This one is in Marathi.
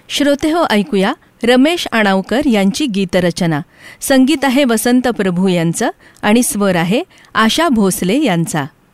श्रोतेहो, ऐकूया रमेश अणावकर यांची गीतरचना. संगीत आहे वसंत प्रभू यांचं आणि स्वर आहे आशा भोसले यांचा.